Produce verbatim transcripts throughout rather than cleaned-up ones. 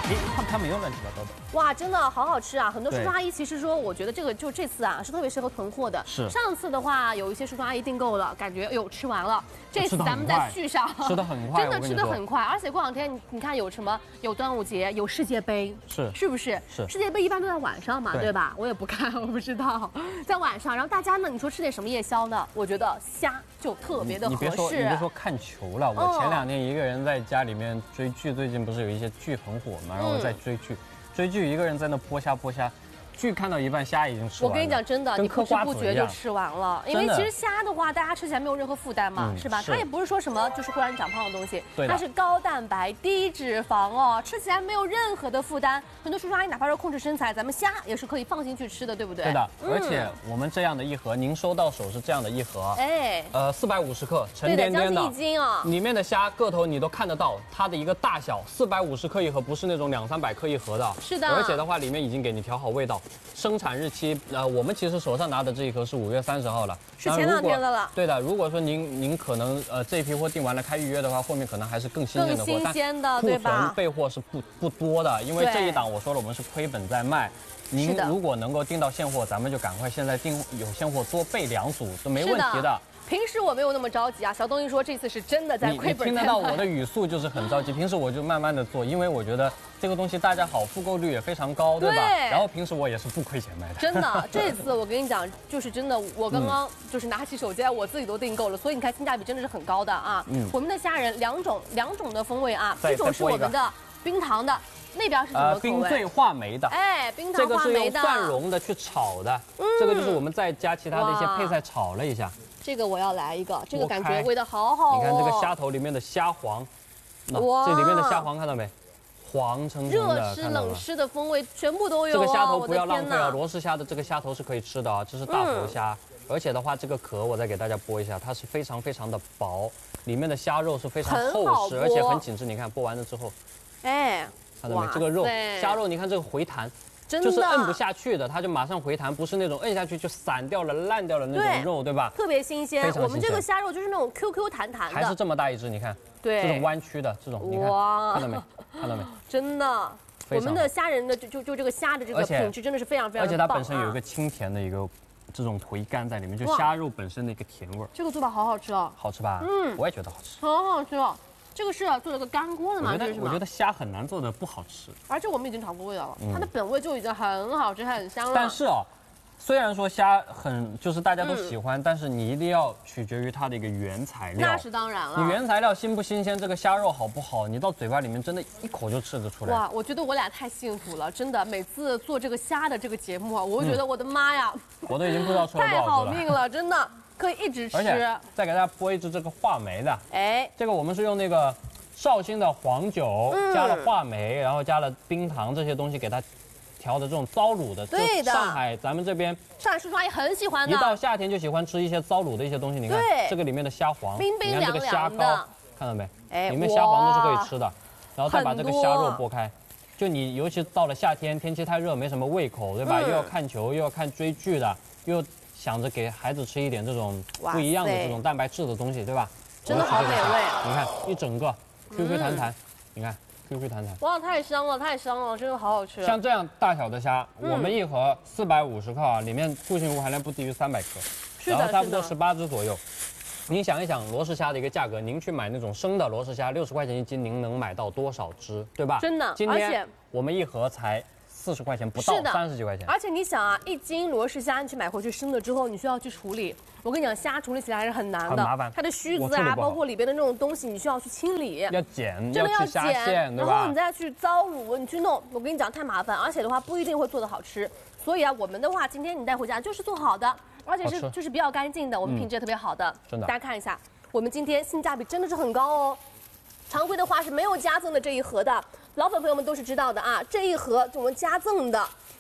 诶，它它没有乱七八糟的。 哇，真的好好吃啊！很多叔叔阿姨其实说，我觉得这个就这次啊是特别适合囤货的。 是。 上次的话，有一些叔叔阿姨订购了，感觉哎呦吃完了。这次咱们再续上， 吃的很快， 真的吃的很快。而且过两天你你看有什么？有端午节，有世界杯， 是是不是？ 是。 世界杯一般都在晚上嘛，对吧？我也不看，我不知道。在晚上，然后大家呢，你说吃点什么夜宵呢？我觉得虾就特别的合适。 你别说，你别说看球了，我前两天一个人在家里面追剧，最近不是有一些剧很火嘛，然后我在追剧。追剧一个人在那剥虾剥虾，剧看到一半虾已经吃完了。 我跟你讲真的，你不知不觉就吃完了，因为其实虾的话，大家吃起来没有任何负担嘛，是吧？它也不是说什么就是会让你长胖的东西，它是高蛋白低脂肪哦，吃起来没有任何的负担。很多叔叔阿姨哪怕是控制身材，咱们虾也是可以放心去吃的，对不对？ 对的，而且我们这样的一盒，您收到手是这样的一盒，哎，呃，四百五十克，沉甸甸的， 将近一斤啊， 里面的虾个头你都看得到，它的一个大小，四百五十克一盒，不是那种两三百克一盒的， 是的， 而且的话里面已经给你调好味道。生产日期，呃，我们其实手上拿的这一盒是五月三十号了， 是前两天的了。 对的，如果说您您可能呃这批货订完了开预约的话，后面可能还是更新鲜的货， 更新鲜的，对吧？ 库存备货是不不多的，因为这一档我说了，我们是亏本在卖。您如果能够订到现货，咱们就赶快现在订有现货多备两组都没问题的。 平时我没有那么着急啊，小东西说这次是真的在亏本。 你听得到我的语速就是很着急，平时我就慢慢的做，因为我觉得这个东西大家好，复购率也非常高，对吧？然后平时我也是不亏钱卖的。 真的，这次我跟你讲，就是真的，我刚刚就是拿起手机来，我自己都订购了，所以你看性价比真的是很高的啊。嗯，我们的虾仁两种两种的风味啊，一种是我们的冰糖的。那边是什么口味？ 冰醉话梅的， 哎，冰糖话梅的。 这个是用蒜蓉的去炒的，嗯、这个就是我们再加其他的一些配菜炒了一下。 这个我要来一个，这个感觉味道好好哦。 你看这个虾头里面的虾黄，哇，这里面的虾黄看到没？黄澄澄的， 热湿冷湿的风味全部都有。 这个虾头不要浪费啊，罗氏虾的这个虾头是可以吃的啊，这是大头虾，嗯、而且的话这个壳我再给大家剥一下，它是非常非常的薄，里面的虾肉是非常厚实，而且很紧致。你看剥完了之后， 哎。 看到没？这个肉虾肉，你看这个回弹，就是摁不下去的，它就马上回弹，不是那种摁下去就散掉了、烂掉了那种肉，对吧？ 特别新鲜。我们这个虾肉就是那种 Q Q 弹弹的， 还是这么大一只，你看， 对， 这种弯曲的这种，你看，看到没？看到没？ 真的，我们的虾仁的就就就这个虾的这个品质真的是非常非常棒， 而且它本身有一个清甜的一个这种回甘在里面，就虾肉本身的一个甜味。 这个做法好好吃哦， 好吃吧？嗯，我也觉得好吃， 好好吃哦。这个是做了个干锅的嘛？ 我觉得我觉得虾很难做的不好吃， 而且我们已经尝过味道了，它的本味就已经很好吃、很香了。 但是哦，虽然说虾很就是大家都喜欢，但是你一定要取决于它的一个原材料。 那是当然了， 你原材料新不新鲜，这个虾肉好不好，你到嘴巴里面真的一口就吃得出来。 哇，我觉得我俩太幸福了，真的，每次做这个虾的这个节目啊，我就觉得我的妈呀， 我都已经不知道吃了多少太好命了，真的可以一直吃。 而且再给大家剥一只这个话梅的，哎，这个我们是用那个。绍兴的黄酒、嗯、加了话梅，然后加了冰糖这些东西给它调的这种糟卤的。 对的。 上海咱们这边， 上海叔叔阿姨很喜欢的。 一到夏天就喜欢吃一些糟卤的一些东西。你看这个里面的虾黄， 冰冰凉凉的， 你看这个虾膏，看到没？哎，里面虾黄都是可以吃的。然后再把这个虾肉剥开，就你尤其到了夏天，天气太热，没什么胃口，对吧？嗯、又要看球，又要看追剧的，又想着给孩子吃一点这种不一样的这种蛋白质的东西，对吧？ 真的好美味。 你看一整个。Q Q 弹弹，你看 Q Q 弹弹， 哇，太香了，太香了，真的好好吃。 像这样大小的虾，嗯、我们一盒四百五十克啊，里面固形物含量不低于三百克，然后差不多十八只左右。您想一想罗氏虾的一个价格，您去买那种生的罗氏虾，六十块钱一斤，您能买到多少只，对吧？ 真的， 今天我们一盒才。四十块钱不到，三十几块钱。 而且你想啊，一斤罗氏虾你去买回去生了之后，你需要去处理。我跟你讲，虾处理起来还是很难的， 很麻烦。 它的须子啊，包括里边的那种东西，你需要去清理， 要剪， 真的要剪， 然后你再去糟卤，你去弄。我跟你讲，太麻烦，而且的话不一定会做得好吃。所以啊，我们的话，今天你带回家就是做好的，而且是就是比较干净的，我们品质也特别好的。 真的， 大家看一下，我们今天性价比真的是很高哦。常规的话是没有加赠的这一盒的，老粉朋友们都是知道的啊，这一盒我们加赠的。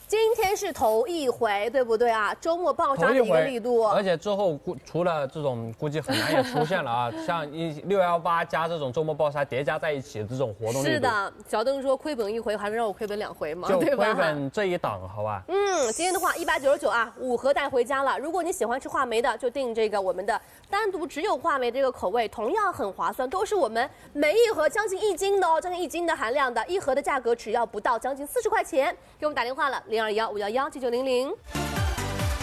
今天是头一回，对不对啊？周末爆杀的一个力度， 而且之后估除了这种估计很难也出现了啊，像一六幺八加这种周末爆杀叠加在一起的这种活动力度。 是的，小邓说亏本一回，还是让我亏本两回嘛， 就对吧？ 亏本这一档，好吧？ 嗯，今天的话一百九十九啊，五盒带回家了。如果你喜欢吃话梅的，就订这个我们的单独只有话梅这个口味，同样很划算，都是我们每一盒将近一斤的哦，将近一斤的含量的，一盒的价格只要不到将近四十块钱，给我们打电话了零二幺五幺幺七九零零。